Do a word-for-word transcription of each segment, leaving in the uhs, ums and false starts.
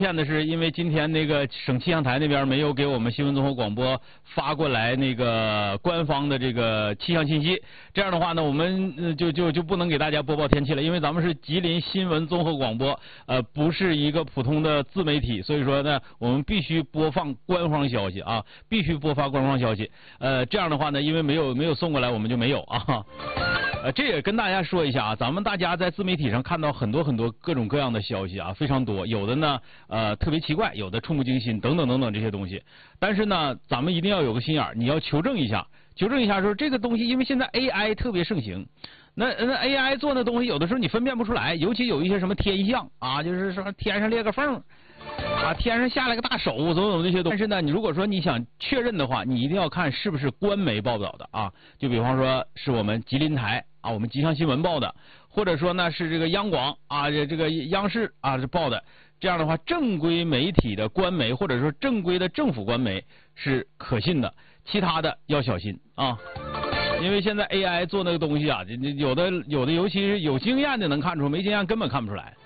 骗的是，因为今天那个省气象台那边没有给我们新闻综合广播发过来那个官方的这个气象信息，这样的话呢，我们呃就就就不能给大家播报天气了，因为咱们是吉林新闻综合广播，呃，不是一个普通的自媒体，所以说呢，我们必须播放官方消息啊，必须播发官方消息。呃，这样的话呢，因为没有没有送过来，我们就没有啊。呃，这也跟大家说一下啊，咱们大家在自媒体上看到很多很多各种各样的消息啊，非常多，有的呢呃特别奇怪，有的触目惊心，等等等等这些东西。但是呢，咱们一定要有个心眼儿，你要求证一下，求证一下说这个东西，因为现在 A I 特别盛行，那那 A I 做那东西有的时候你分辨不出来，尤其有一些什么天象啊，就是说天上裂个缝。啊，天上下来个大手，怎么怎么这些东西。但是呢，你如果说你想确认的话，你一定要看是不是官媒报道的啊。就比方说是我们吉林台啊，我们吉祥新闻报的，或者说呢是这个央广啊，这这个央视啊是报的。这样的话，正规媒体的官媒或者说正规的政府官媒是可信的，其他的要小心啊。因为现在 A I 做那个东西啊，有的有的，尤其是有经验的能看出，没经验根本看不出来。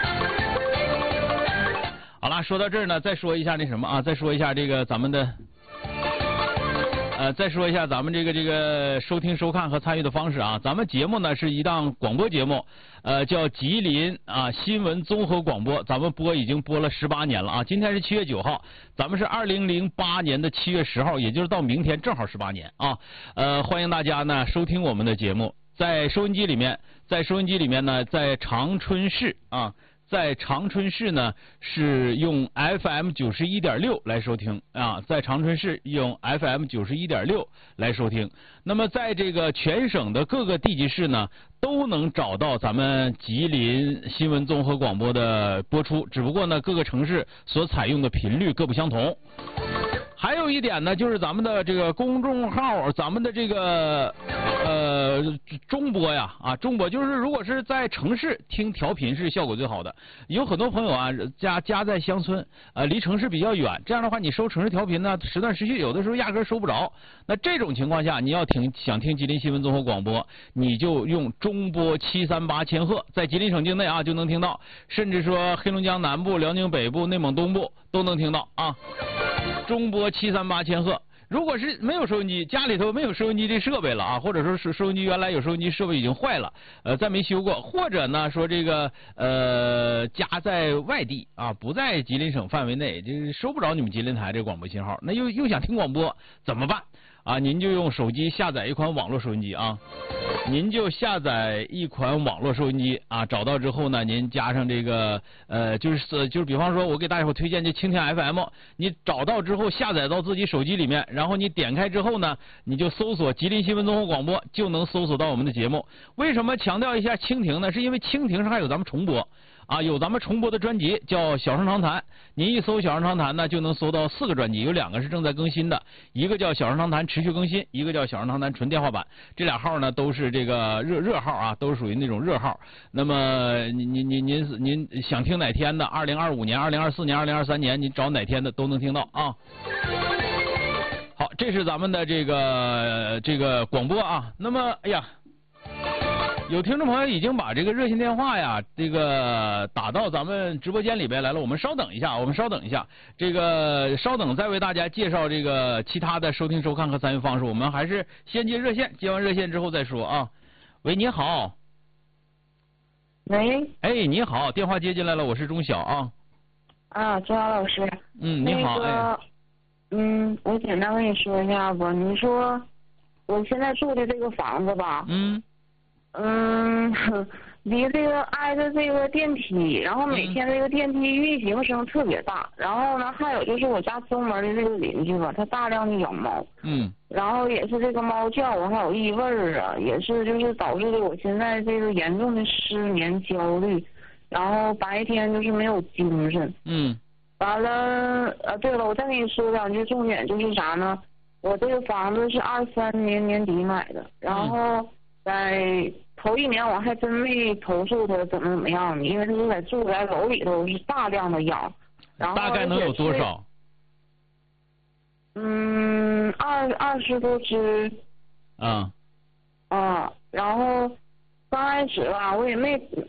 好了，说到这儿呢，再说一下那什么啊，再说一下这个咱们的，呃，再说一下咱们这个这个收听、收看和参与的方式啊。咱们节目呢是一档广播节目，呃，叫吉林啊新闻综合广播，咱们播已经播了十八年了啊。今天是七月九号，咱们是二零零八年的七月十号，也就是到明天正好十八年啊。呃，欢迎大家呢收听我们的节目，在收音机里面，在收音机里面呢，在长春市啊。在长春市呢是用 F M 九十一点六来收听啊，在长春市用 F M 九十一点六来收听。那么在这个全省的各个地级市呢，都能找到咱们吉林新闻综合广播的播出，只不过呢各个城市所采用的频率各不相同。还有一点呢，就是咱们的这个公众号，咱们的这个呃中播呀啊中播，就是如果是在城市听调频是效果最好的。有很多朋友啊家家在乡村啊，离城市比较远，这样的话你收城市调频呢时断时续，有的时候压根收不着。那这种情况下，你要听想听吉林新闻综合广播，你就用中波七三八千赫，在吉林省境内啊就能听到，甚至说黑龙江南部、辽宁北部、内蒙东部都能听到啊。中波七三八千赫，如果是没有收音机，家里头没有收音机的设备了啊，或者说是收音机原来有收音机设备已经坏了，呃，再没修过，或者呢说这个呃家在外地啊，不在吉林省范围内，就是收不着你们吉林台这个广播信号，那又又想听广播怎么办？啊，您就用手机下载一款网络收音机啊，您就下载一款网络收音机啊，找到之后呢，您加上这个呃，就是就是比方说，我给大家伙推荐这蜻蜓 F M， 你找到之后下载到自己手机里面，然后你点开之后呢，你就搜索吉林新闻综合广播，就能搜索到我们的节目。为什么强调一下蜻蜓呢？是因为蜻蜓上还有咱们重播。啊，有咱们重播的专辑叫《小声长谈》，您一搜《小声长谈》呢，就能搜到四个专辑，有两个是正在更新的，一个叫《小声长谈》持续更新，一个叫《小声长谈》纯电话版。这俩号呢都是这个热热号啊，都是属于那种热号。那么您您您您您想听哪天的？二零二五年、二零二四年、二零二三年，您找哪天的都能听到啊。好，这是咱们的这个这个广播啊。那么，哎呀。有听众朋友已经把这个热线电话呀，这个打到咱们直播间里边来了。我们稍等一下，我们稍等一下，这个稍等再为大家介绍这个其他的收听、收看和参与方式。我们还是先接热线，接完热线之后再说啊。喂，你好。 喂。 哎，你好，电话接进来了，我是钟晓啊。 啊，钟晓老师。 嗯，你好。 那个、 哎。 嗯，我简单跟你说一下吧。你说我现在住的这个房子吧。 嗯。 嗯，离这个挨着这个电梯，然后每天这个电梯运行声特别大，然后呢，还有就是我家东门的这个邻居吧，他大量的养猫， 嗯， 然后也是这个猫叫啊，还有异味儿啊，也是就是导致的我现在这个严重的失眠焦虑，然后白天就是没有精神， 嗯， 完了，呃，对了，我再跟你说两句重点，就是啥呢？我这个房子是二三年年底买的，然后在头一年我还真没投诉他怎么怎么样的，因为他是在住在楼里头是大量的养，然后大概能有多少？ 嗯，二二十多只。 啊。 啊，然后刚开始吧，我也没